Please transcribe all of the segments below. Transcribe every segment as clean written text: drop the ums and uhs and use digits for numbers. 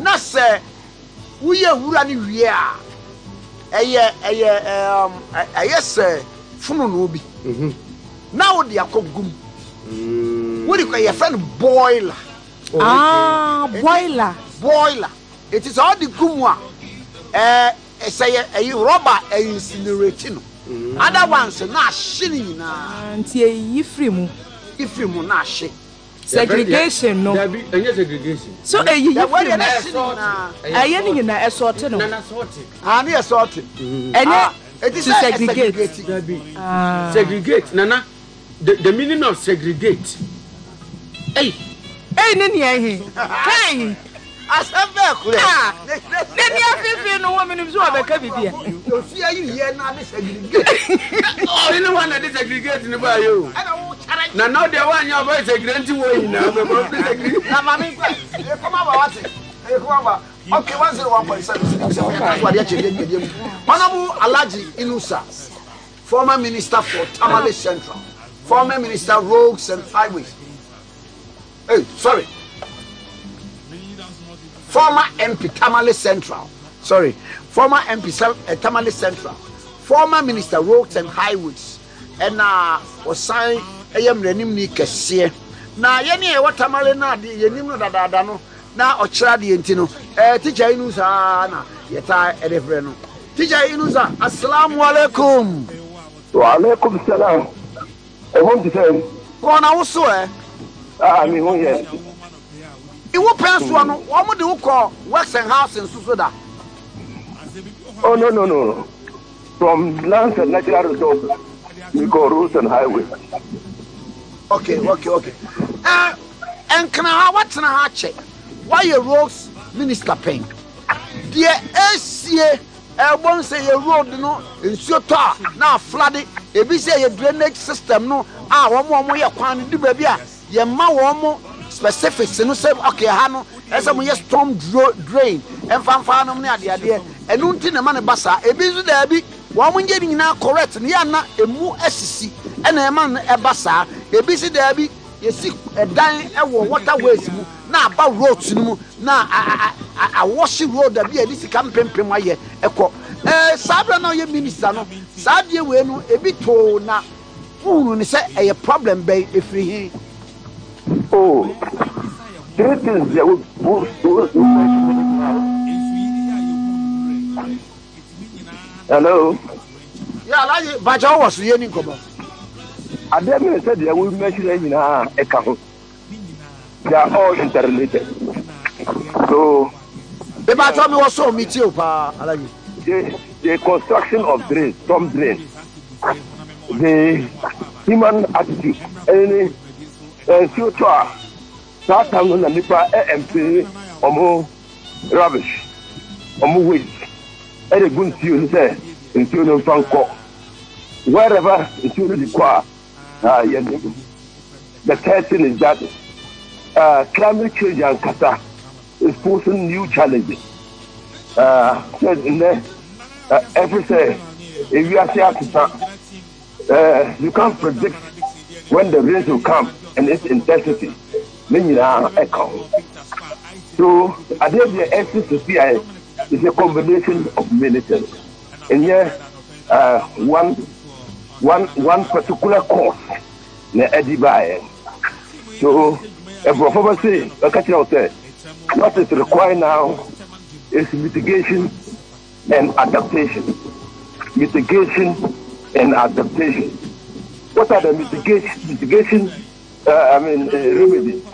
na se uye wura ni wie a eye se funu no bi na wo de akogum wo de ko ye friend boiler boiler it is all the gum a say rubber incinerate no other ones na ahye na anti yifrimu na ahye segregation no enye segregation so yifrimu na aye ni na esort no na sort na sort enye it is segregate segregate nana the meaning of segregate hey nini ehi hey asebe kure nini afifi no wo menim so abeka bibia ofia yiye na de segregate oh you want to segregate ni ba yo na now the one you about segregate wo yin na be bo segregate na mami kwa e koma ba wate e koma ba okay 101.7 Honorable Alhaji Inusa, former minister for Tamale Central, former minister roads and highways. Hey, sorry. Former MP Tamale Central. Sorry. Former MP Tamale Central. Former minister roads and highways. And was signed ayam renim ni kese. Na yeni e watamale na di yenim no dada no na ochra di entino. Teacher Inusa na yeta edefre no. Teacher Inusa, assalamu alaikum. Wa alaikum salam. I want to say. Kona wuso me won here. Iwo penso no, wo mo de wo call works and house in Susoda. Oh no. From lands and natural resources, we go roads and highways. Okay. And can I what's na ha check? Why your roads minister pen? Dear SCA won't say a road no nsuo to na flood e bi say a drainage system no wo ye kwan di ba bi a ye ma wo specifics no say okay ha no ese mo ye storm drain emfanfa no ne ade enu nti ne ma ne basa e bi zu da bi wo mo nge nyina correct ne ya na emu asisi e na e ma e basa e bi si da bi ye si edan e wo waterways mu na aba roads no mu na a wash road da bi e disi kampempem aye ekọ sabra na ye minister no sadie we no e bi to na unu ni say a problem be efri hin. Oh, this is the hello. Yeah, like Baja was ye ni kobo. Ademi said they will measure na eka. They are all interrelated. So the Baja me was so meet you pa alaji. The construction of drains, storm drains, the human attitude, any future, that time when the nipa empty, rubbish, waste, any good you say, until the Franco, wherever until the qua, the third thing is that climate change and Qatar is posing new challenges. Every say, if you are you can't predict when the rains will come and its intensity. So, I think the SCCI is a combination of many things. And here, one particular cause, so, if we say, what is required now is mitigation and adaptation. Mitigation and adaptation. What are the mitigation? Remedies.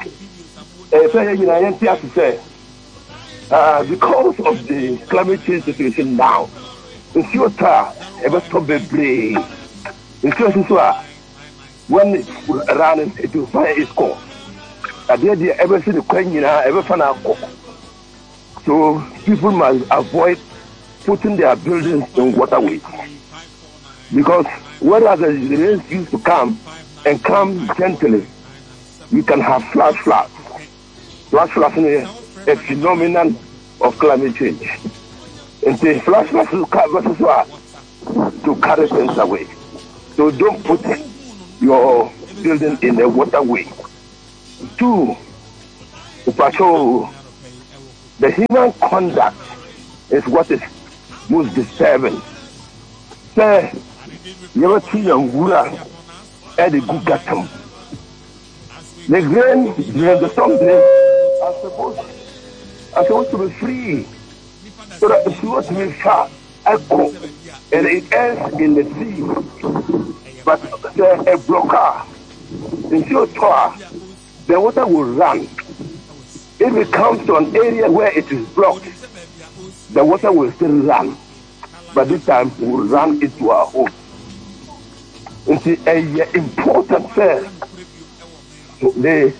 Because of the climate change situation now, the future ever stop the brain. The future when it's running, it will find its course. At the end, ever see the coin, ever find out. So people must avoid putting their buildings in waterways. Because whereas the rains used to come and come gently, you can have flash floods. Flash floods is a phenomenon of climate change. And the flash floods to carry things away. So don't put your building in a waterway. Two, the patrol the human conduct is what is most disturbing. Say, you ever see a wura at the good gatum? The grain, the storm drain are supposed to be free, so that it's not to be far, echo, and it ends in the sea. But a blocker, until the water will run. If it comes to an area where it is blocked, the water will still run. But this time, we will run into our home. It's an important thing. The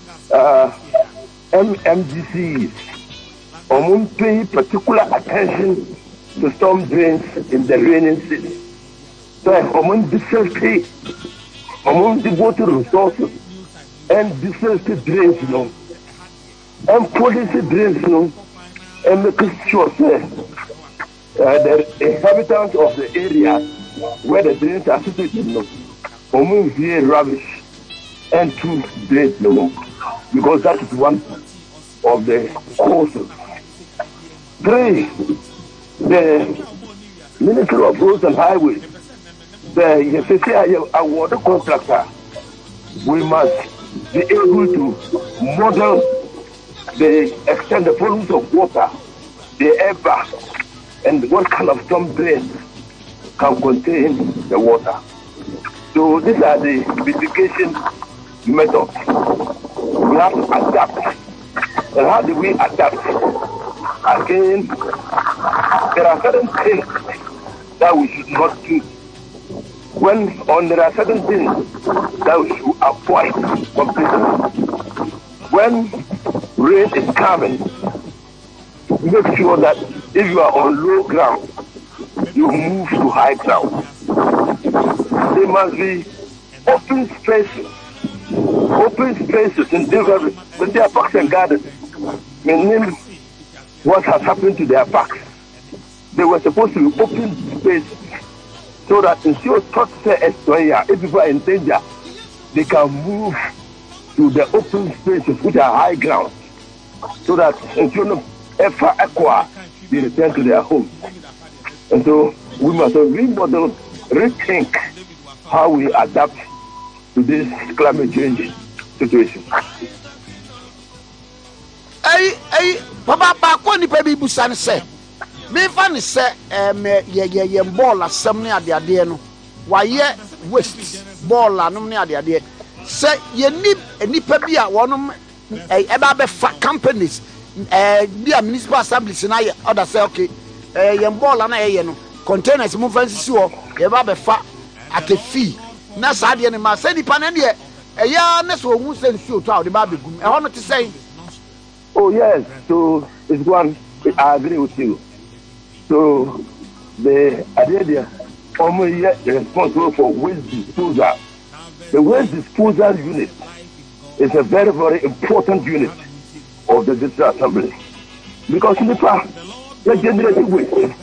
MMGCs pay particular attention to storm drains in the rainy season. So, district devote resources and district drains, and policy drains, and make sure the inhabitants of the area where the drains are situated, via rubbish and to drains, because that is one of the causes. 3, the Ministry of Roads and Highways, the water contractor, we must be able to model the extent, the volumes of water, the air bath, and what kind of storm drains can contain the water. So these are the mitigation methods. We have to adapt. And how do we adapt? Again, there are certain things that we should not do. There are certain things that we should avoid completely. When rain is coming, make sure that if you are on low ground, you move to high ground. There must be open spaces in different, but there are parks and gardens. Meaning what has happened to their parks. They were supposed to be open spaces so that in your thought if people are in danger, they can move to the open spaces which are high ground, so that in they return to their homes. And so we must remodel, rethink how we adapt to this climate change situation. Papa Bako ni pebi busan se. Me fan se ye ball asem ne ade no. Wa ye waste ball anum ne ade. Se ye ni pebi a wonom eba be fa companies be municipal assemblies na ye order say okay ye ball na ye no containers mu fancy wo ye ba be fa at a fee na sa de ne ma se nipa na de ya ne so hu se nsuo to a de ba begum e ho no te say. Oh yes, so it's one. I agree with you. So the idea only responsible for waste disposal. The waste disposal unit is a very, very important unit of the district assembly, because they generate waste.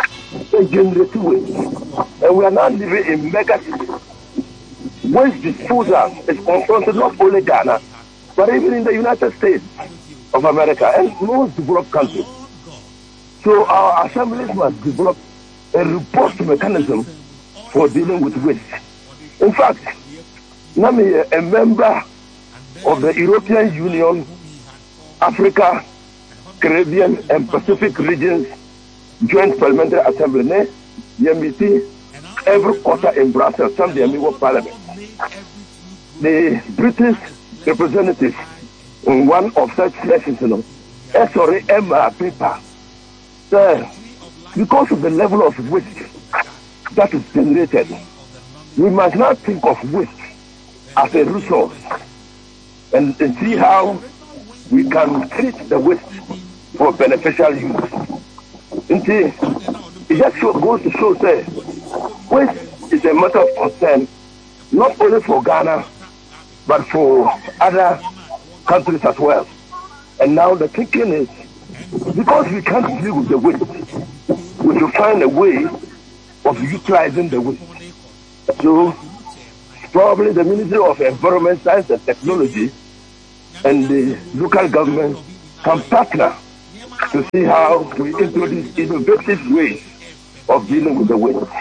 And we are now living in mega cities. Waste disposal is confronted not only Ghana, but even in the United States of America and most developed countries. So our assemblies must develop a robust mechanism for dealing with waste. In fact, I'm a member of the European Union, Africa, Caribbean and Pacific Regions Joint Parliamentary Assembly, meeting every quarter in Brussels, some the Parliament. The British representative in one of such sessions, sorry, Emma paper, because of the level of waste that is generated, we must not think of waste as a resource and see how we can treat the waste for beneficial use. It just goes to show that waste is a matter of concern not only for Ghana but for other countries as well. And now the thinking is, because we can't deal with the waste, we should find a way of utilizing the waste. So probably the Ministry of Environment, Science and Technology and the local government can partner to see how we introduce innovative ways of dealing with the waste.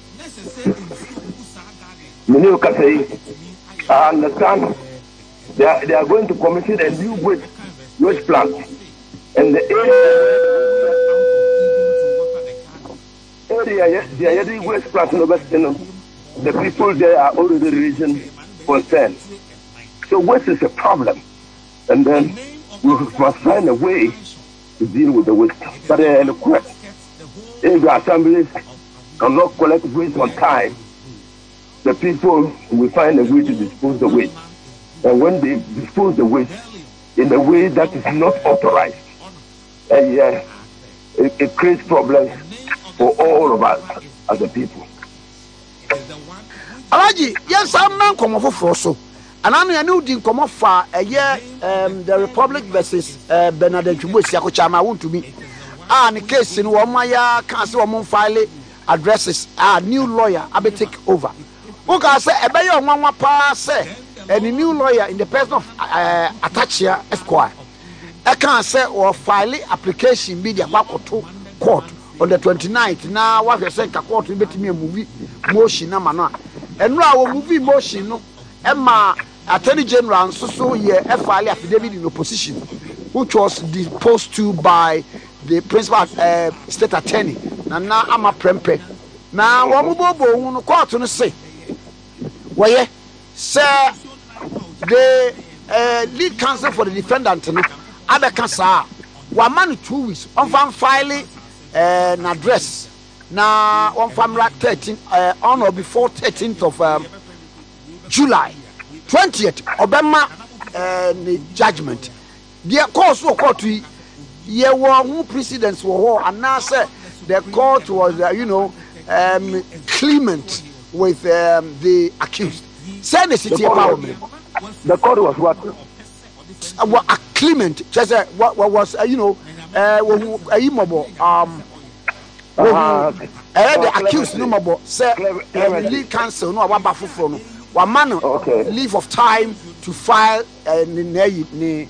I understand they are going to commission a new waste plant, and the area they are the waste plant in the people there are already raising concern. So waste is a problem, and then we must find a way to deal with the waste. But if the assemblies cannot collect waste on time, the people will find a way to dispose the waste. And when they dispose the waste in a way that is not authorized, it creates problems for all of us as a people. Alaji, yes, I'm not coming for so. And I knew the come off the Republic versus Bernadette Chubusi Akochama want to be. In the case in Wamaya Council of file addresses a new lawyer I take over. Who can say a better one pass and a new lawyer in the person of Atachia Esquire. I can't say or file application media back to court on the 29th. Now what you say court will be me a movie motion namana. And now movie motion no Emma Attorney General so ye file affidavit in opposition, which was deposed to by the principal state attorney. Now I'm a prempe. Now one no court no say. Why sir the lead counsel for the defendant no Abekasa 1 man 2 weeks on file an address. Now on family 13 on or before 13th of July 20th Obama the judgment the course of court ye were precedents were and now say the court was clement with the accused. Send the city parliament. The court was what? Clement just what was immobile the accused no more say lead counsel no about for no 1 man leave of time to file the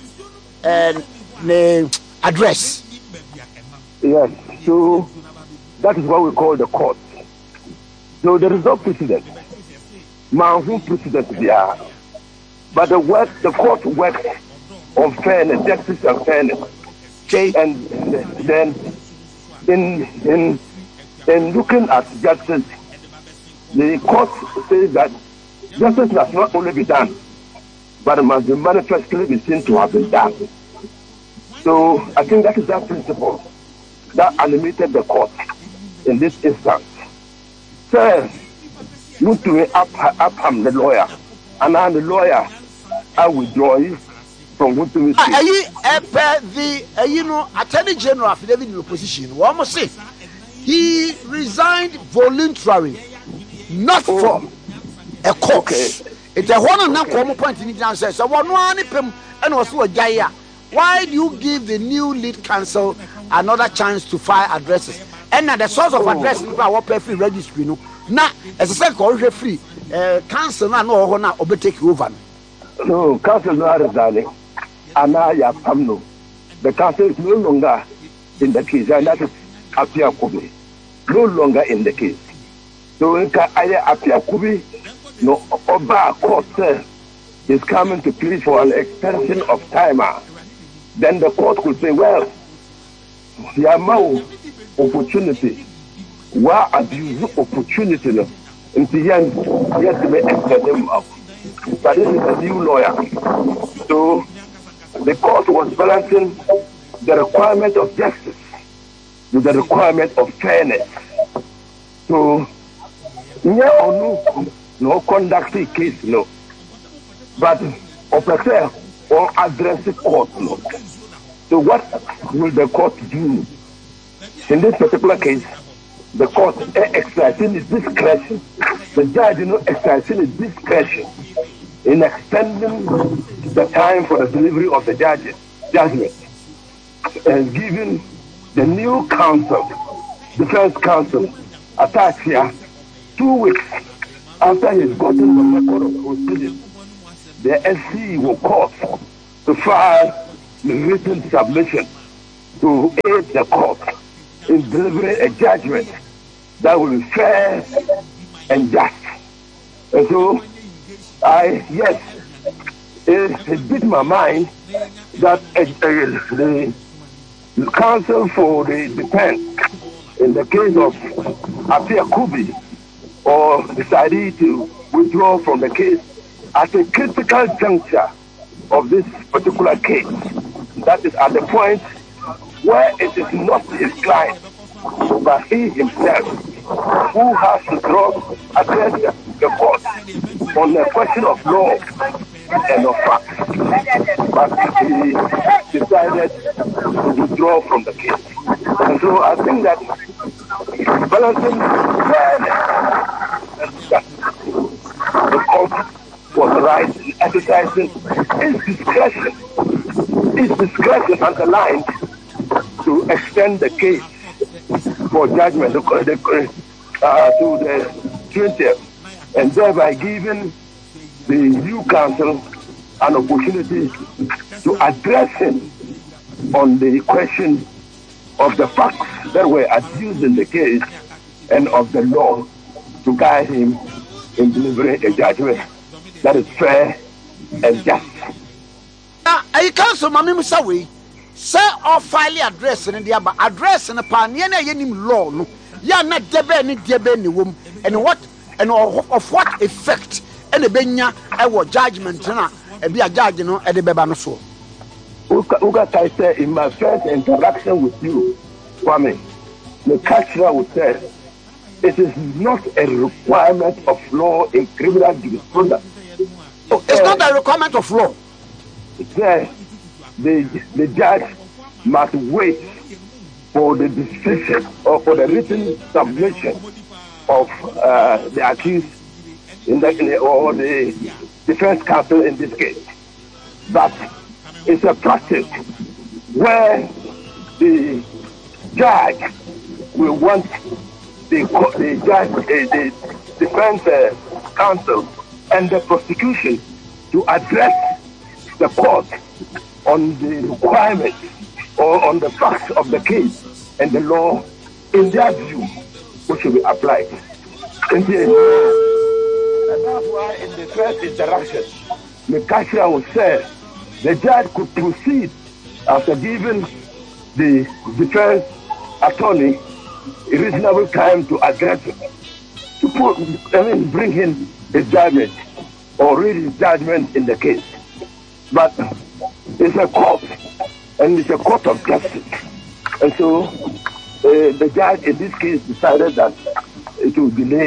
address. Yes, so that is what we call the court. So there is no precedent. Man who precedent there. But the court works on fairness, justice and fairness. Okay. And then in looking at justice, the court says that justice must not only be done, but it must be manifestly be seen to have been done. So I think that is that principle that animated the court in this instance. Sir, look to Upham the lawyer, and I'm the lawyer. I withdraw from what to the Attorney General affidavit in opposition. One must say he resigned voluntarily, not from a court. Okay. It's a one and one point in the answer. So one and also a jaya. Why do you give the new lead counsel another chance to file addresses? And now the source of address is our free registry. No, now as a second free counsel now no or take over. No, counsel no resigning. Anaya Pamno. The counsel is no longer in the case, and that is Apia Kubi. No longer in the case. So in Apia Kubi, no Oba court is coming to plead for an extension of time. Then the court could say, well, there are more opportunity. Why abuse opportunity? In the end, yes, they may extend them up. But this is a new lawyer. So the court was balancing the requirement of justice with the requirement of fairness. So, no conduct a case, no. But officer or address the court, no. So what will the court do? In this particular case, the court exercising its discretion, the judge exercising its discretion in extending the time for the delivery of the judgment and giving the new counsel, defense counsel, attached here 2 weeks after he's gotten the record of proceedings. The SC will court to file the written submission to aid the court in delivering a judgment that will be fair and just. And so, it beat my mind that the counsel for the defense in the case of Afia Kubi or decided to withdraw from the case at a critical juncture of this particular case. That is at the point where it is not his client, but he himself who has to address the court on the question of law and of fact. But he decided to withdraw from the case. And so I think that balancing fairness and justice, the court was right in exercising its discretion underlined to extend the case for judgment to the 20th, and thereby giving the new counsel an opportunity to address him on the question of the facts that were adduced in the case and of the law to guide him in delivering a judgment that is fair and just. I counsel Mammy Musawi, sir, or file address in the other address in a pan, any law, no, ya not debeni debeni womb, and what and of what effect any benya our judgment and be a judge, you know, at the Bebanoso. Uga said in my first interaction with you, Kwame, the Kachra would say, it is not a requirement of law in criminal jurisprudence. It's not a requirement of law. The judge must wait for the decision or for the written submission of the accused or the defense counsel in this case. But it's a practice where the judge will want the defense counsel and the prosecution to address the court on the requirements or on the facts of the case and the law in their view, which should be applied. And that's why in the first interaction, Mekashia would say the judge could proceed after giving the defense attorney a reasonable time to address it, to bring in a judgment or read his judgment in the case. But it's a court, and it's a court of justice. And so the judge in this case decided that it will delay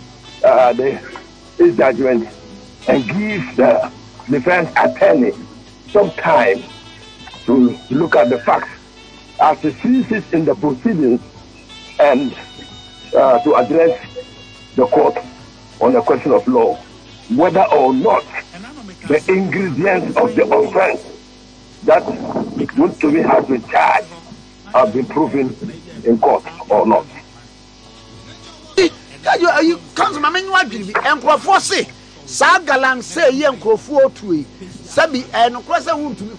his judgment and give the defense attorney some time to look at the facts as he sees it in the proceedings and to address the court on the question of law, whether or not the ingredients of the offense that Muntumi has been charged have been proven in court or not. You counsel my menu and Crawford Sagalan say young Crawford to Sabi and Cressa wound to be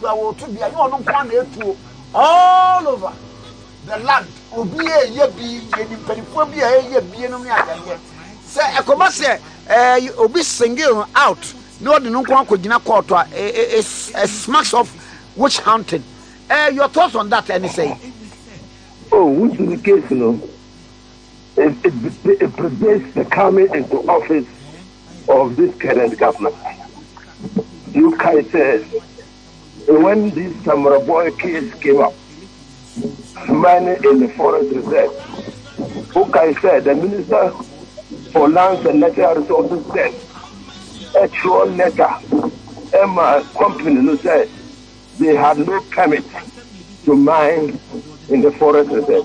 all over the land. Obi ye be say a commerce obi single out. No, the no one could not court a smacks of witch hunting. Your thoughts on that, and say? Oh, which is the case, you know? It predates the coming into office of this current government. You can say, when this Samara Boy case came up, money in the forest reserve, who can say the Minister for Lands and Natural Resources said, actual letter, Emma company who said they had no permit to mine in the forest reserve.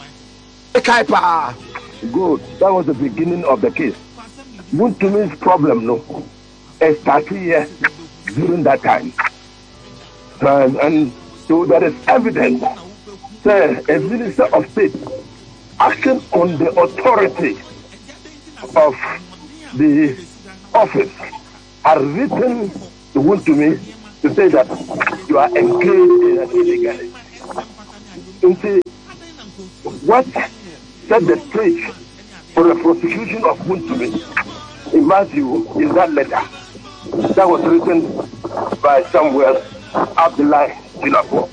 Good. That was the beginning of the case. Muntumi's problem, no, started here during that time. And so there is evidence that a minister of state acting on the authority of the office had written to Muntumi to say that you are engaged in an illegality. see what set the stage for the prosecution of Muntumi in Matthew is that letter that was written by Samuel Abdullahi Jinapur.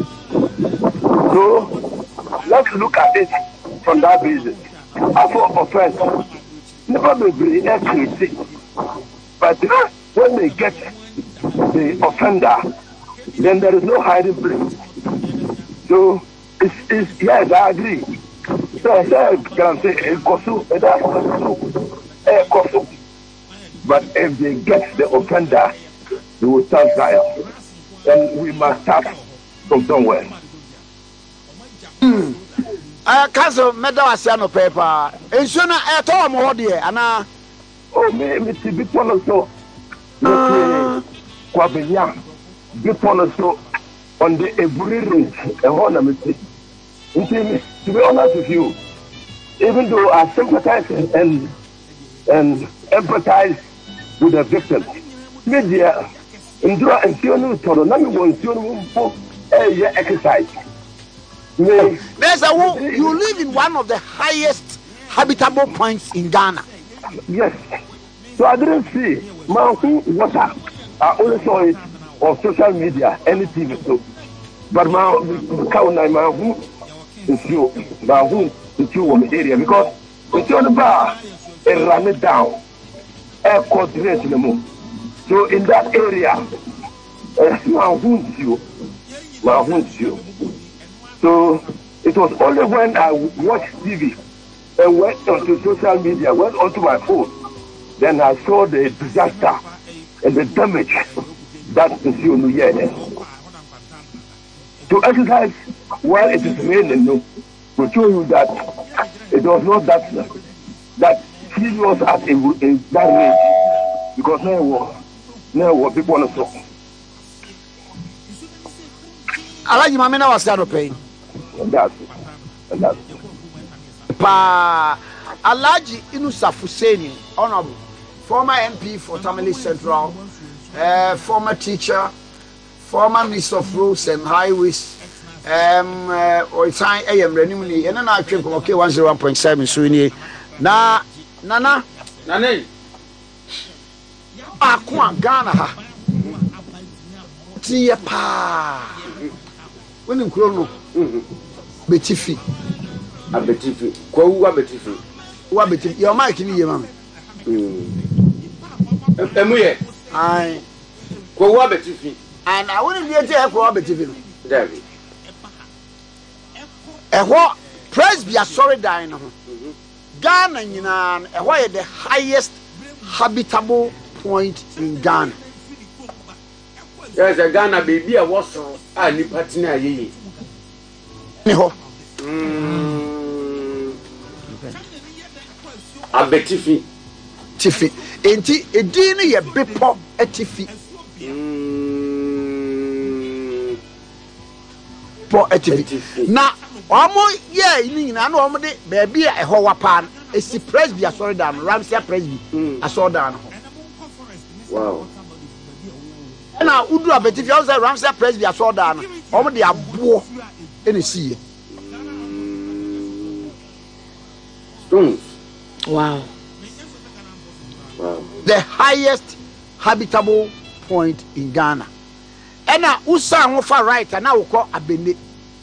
So let's look at it from that basis. For offense, never be accurate, but when they get the offender, then there is no hiding place. So it's yes, I agree. So I can say but if they get the offender, they will stand trial. And we must start from somewhere. Council Medawasiano paper. And soon at all more dear, Anna. Oh, me to be honest, so Quabian, be honest, so on the every ridge, a honor. To be honest with you, even though I sympathize and empathize with the victims, media, endure and see no total, none will see no exercise. There's you live in one of the highest habitable points in Ghana. Yes. So I didn't see mountain water. I only saw it on social media, any TV. So, but my is you on the area because it's on the bar and run it down. Air coordinate the move. So in that area, you. So it was only when I watched TV and went onto social media, went onto my phone, then I saw the disaster and the damage that is here. To exercise while it is raining, to show you that it was not that serious at in that range, because now what people want to talk. Alaji Mamina was that paying. And that's Pa Alaji Inusa Fuseni, honorable, former MP for Tamale Central, former teacher, former Minister of Roads and Highways, or time AM randomly, and then I came from okay 101.7 Sweeney. Nana Aqua Ghana Tia Pa when in Chrono Betifi Abetifi, Kwa Betifi. What Betifi? Your mic in your man. Emuye. I Kwa Betifi. And I wouldn't be a day for Betifi. David. A what? Presby, sorry, dying. Ghana, you know, why the highest habitable point in Ghana. There's a Ghana baby, I was so I need partner. Abetifi. Tifi. Enti, a dinner, ye bipo, a tifi. For a tifi. Now, almost, yeah, in an already, baby, a hoa pan, a si presby, I saw down, Ramsey presby, I saw down. Wow. Now, Udu Abetifi, I was a Ramsey presby, I saw down, already a boar in the sea. Wow. The highest habitable point in Ghana. And now, Usa Wofa right, and now we call Abene.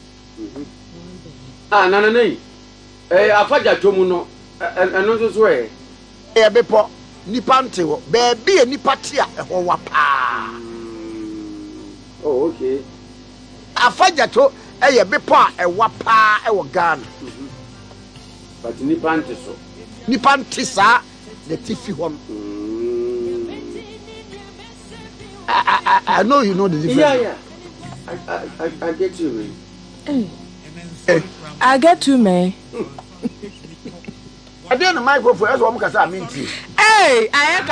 Nana, Afaja Tomuno, and also swear. A bepo, Nipante, baby, a Nipatia, a Wapa. Oh, okay. Afaja to a bepa, a Wapa, a Ghana. But Nipante so. Nipantisa, the Tiffy one. I know you know the difference. Yeah. I get you, man. I get you, man. I didn't the microphone, that's what I'm saying. Hey, I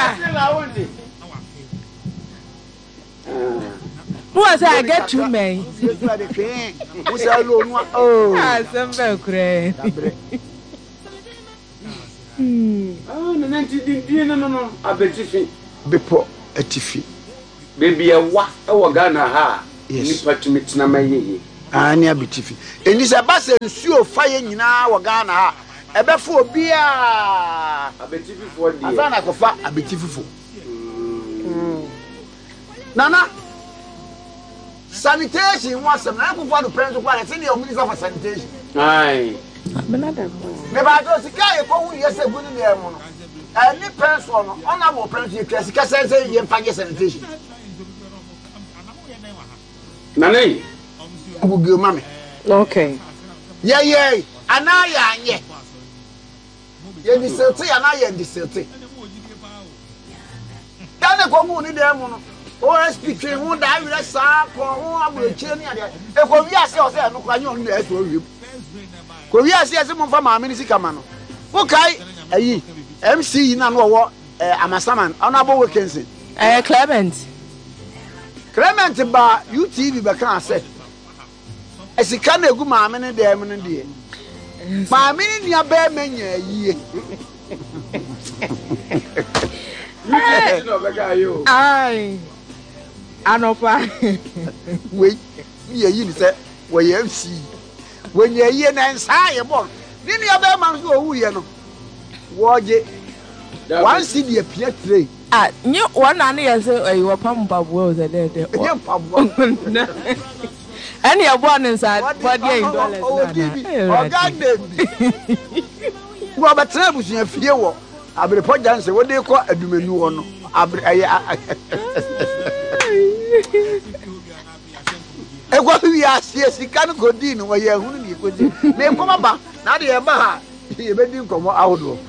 who was I get you, man? Oh, some very Oh, no, Abetifi. Bepo, a Tiffy. Baby, a wa, Ghana ha. Yes. Nipa to meet Namaye. Ani abitifi. Eni se ba se nsuo faye nyina wo Ghana ha. Ebefo obi a abetifi fo die. Afana kofa abitifi fo. Nana sanitation was some na kokwa do parents kwa say the minister for sanitation. Ai. Benada. Me ba do sika e ko hu yese gunu ne emu no. Any person no honorable parents you can say ye page sanitation. Nane. Google mami. Okay. Yeah. Anaya anye. Ye diserte anaya diserte. Dane ko mu ni de emu no. OSP train who die with a sack or who are with a chain. A Korea says, no, I don't know as well. Korea says, some from our ministry come. Okay, MC in what I'm a salmon, honorable Wilkinson. Clement Ba UTV Bacan said. As he can't go, my man, and damn, and dear. My man, your bear man, ye. Aye. Anopa. Wait, you say, where you see. When you're here and say, a boy, then you have a man who you know. Watch it. One city appear today. Ah, you one and you say, you were pump up was a day. And you're born inside $48. Oh, God, Robert Trebus in a few. I'll be the point dancer. What do you call a dumenu? E kwa wi asie sika no godin wo ye hunu ni koji me nkoma ba na de e ba ha ye be di nkomo awodo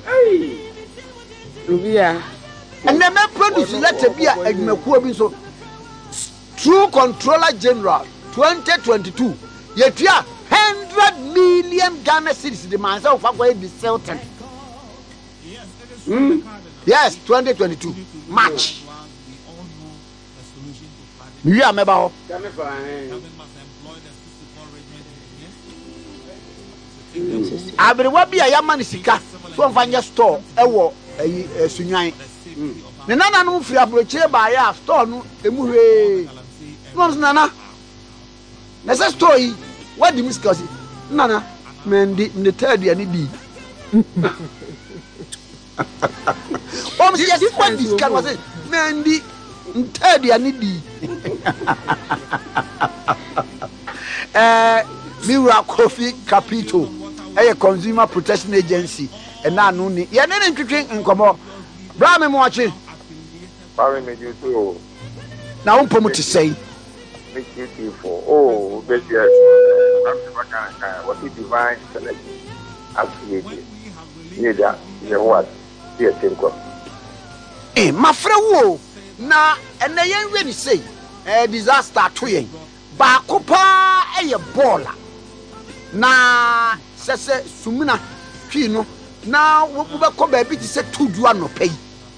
Rubia and me produce letter bia adwumakuo bi so True Controller General 2022 ye tua 100 million Ghana cedis demand say ofa go be Celtic. Yes, 2022 March. We are member. Abrewa bia ya mani sika so mfanya store ewo sunyan. Ne nana no firi abroche ba ya store no emu hwe. No nana. Na se store yi what the miscause nana mendi ne third ya ni di. Om si yes what this can was mendi third ya ni di. Mira Coffee Capital a consumer protection agency and now no ni ye ne ntwetwe nkomo bra me mo achi Power me you too. na umpo mu te sei Make you for oh bet yes. What is divine selection? Absolutely. Yeah, what? Yes, think of. Mafre wo na ene yen we ni sei disaster to yen ba ko pa eye bola na sese sumuna twi no na wo be ko ba bi ti se tudu anopai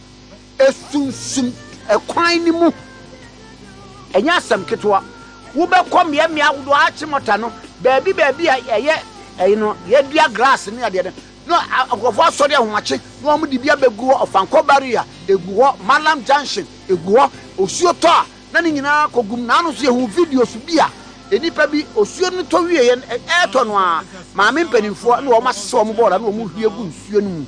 esunsum ekwan ni mu enya asam ketwa wo be ko me awodo achimota no ba bi a eye no ye dua glass ni ade no agofo asori ahomache no mu di bia begu ofanko barrier egu ho Malam Junction egu ho osuo to a na ni nyina kogum na no so ye hu video so bia enipa bi osuo no to wie ye to no a maame mpanimfo na wo masese wo bola na wo mu hwie gu nsuo no mu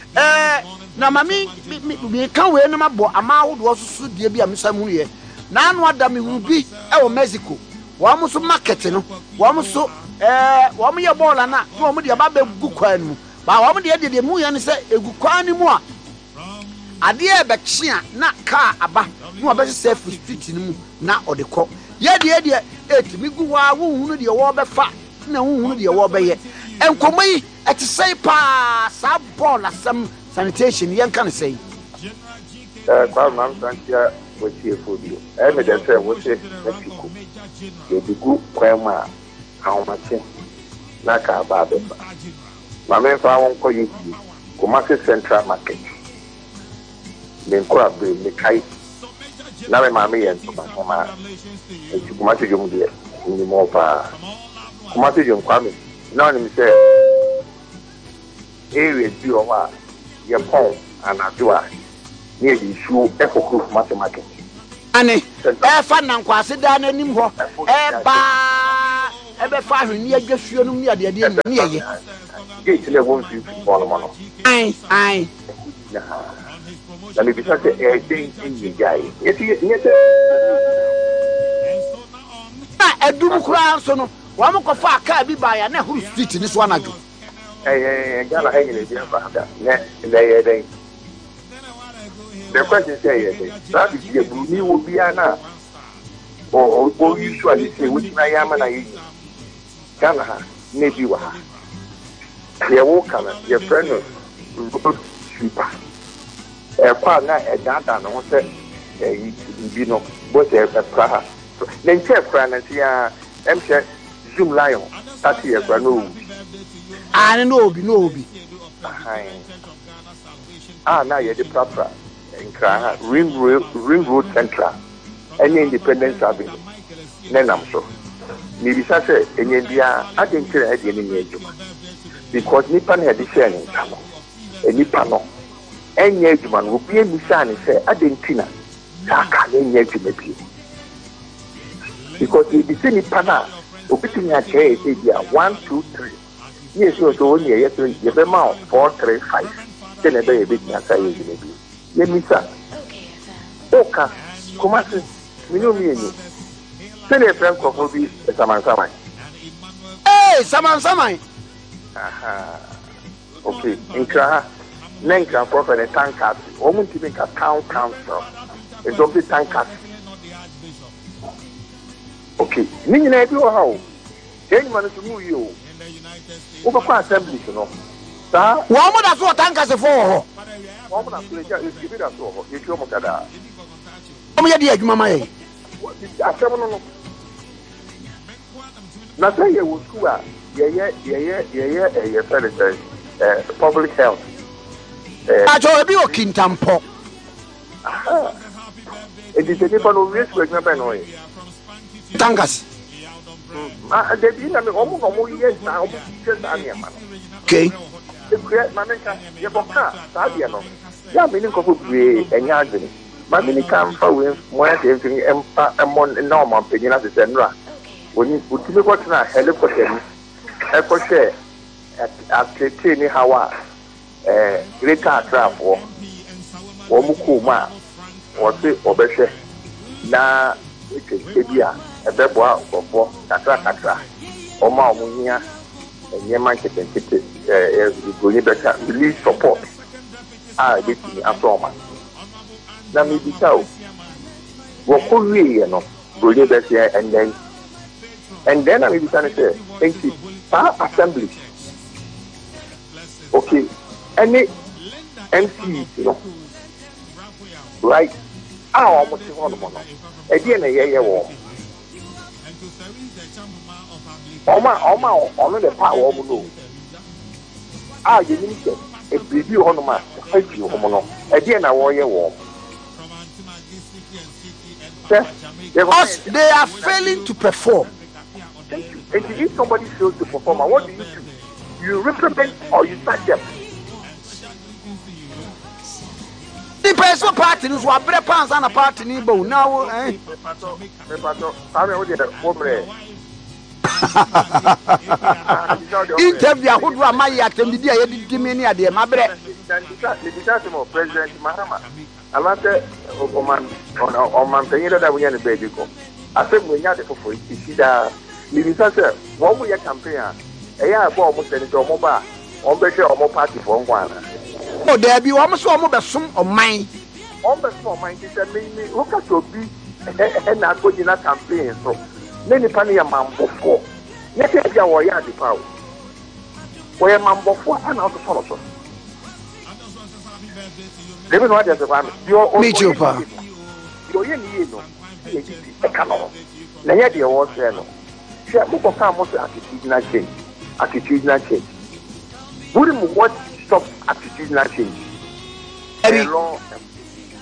na maame mi kan we no mabo amawodo so die bia mesamu ye na anu adam hu bi e wo Mexico wo mo so market no wo mo so wo mo ye bola na wo mo de ba gu kwan mu ba wo mo de mu ye ne se egu kwan ni mu a ade e be chia na car aba no obe se street ni mu na odekọ ye de etimi gu wa wo hunu de wo be fa na wo hunu de wo be ye enkomoyi eti sei pa sa ball asem sanitation yen kan sei Kwa mam santia wotie fodio me de se wotie Mexico ye digu kwa ma ahomache na ka ba be ba mama fa won ko yi Kumasi Central Market Benkura be me kai na me mama yen to ba ma Kumasi jom de ni mo pa Kumasi jom kwa me na ni se area bi o wa ye pon anadua ni issue ekokru Kumasi Market ane fa na nkwase da nanim ho ba ebe fa hwe ni adwasuo no ni ade ni eye gate le won fi football mo no ai na me bisa se ni guy yeti edum kura so no wa mo ko fa aka bi ba ya na huru street ni so anajo gala hanging in the back ne the question say that is the ni wo bia na o usually say which na yama na yi gala ha ne bi wa ye wo kana ye friend road sweeper kwa na dada no se bi no bo se pra ha ne nche fra na ti ya emche zoom lion that ye fra no ani no obi na ye the proper nkra ring road central any independent service nenam so ni bisa se enye bia adenkyere ade ni nyejuma because nipa na de share ni kamo nipa no enye ejuma no obi emisa ni se adentina ka na enye ejuma bi because the same nipa na obi tinya che e dia 1 2 3 yes so only yes you be ma 4 3 5 then be e be nya ka ye ejuma bi ye misa oka kuma se minu mi eni sele friend ko bi saman saman okay nkra nenka for the tankers o mun ti ka town council e do bi tankers okay ni nyina bi o ha o ken man so mu yi o ba kwa assembly no sa wa mo da so tankers for ho wa mo na so ja e bi da so ho e ti o mo kada o mo ya di adwuma ma ye asem no na say ye wo school a ye federal public health ajo ebi o kintampo it is the people who risk with me no ye tangas de bi na me omo ye na omo just ania man okay the create manager ye boka sa dia no ya me ni ko fu bi enya adwene ma me ni kan fa we mo ya de fin empa emon na o pe ni na se nra oni utime ko tena helicopter ni e ko she atete ni hawa greater trafo wo mu ko ma wo se obehwe na ekebia ebebo akofo katra o ma o munya enyema nkete goni beka release support getting afroma na mi bitao wo ko wiye no goni beka and then I will be say thank you for assembly okay any MC you know right almost one more again yeah wo Oma the power of no you need to a baby on my fight you homo again I warrior war they are failing to perform. And if somebody fails to perform, what do? You reprimand or you sack them. The person party is what bread pants on a party nebo now. Interview who do my attended the Dimini at the Mabre. The President Mahama. I want to on my penny that we are in the baby. I said, we are for it. See that. Libisase wo mo ye campaign eya bo mo se ni to mo ba on be share mo party for nkwana o da bi wo mo so mo be som oman on be som oman ti se me wo ka so bi na go di na campaign so ne ni pa ne ya mambofo ne te bia wo ya di pa wo ye mambofo ana to solo so debe no ade se ba me chupa yo ye ni no ye di e ka no na ye de wo se no Moko come most attitudinal change. Wouldn't what stop attitudinal change?